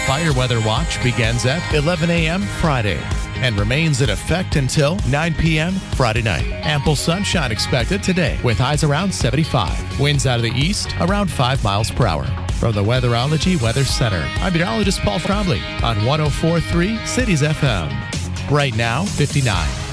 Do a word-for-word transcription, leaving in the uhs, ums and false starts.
Fire Weather Watch begins at eleven a.m. Friday and remains in effect until nine p.m. Friday night. Ample sunshine expected today with highs around seventy-five. Winds out of the east around five miles per hour. From the Weatherology Weather Center, I'm meteorologist Paul Trombley on one oh four point three Cities F M. Right now, fifty-nine.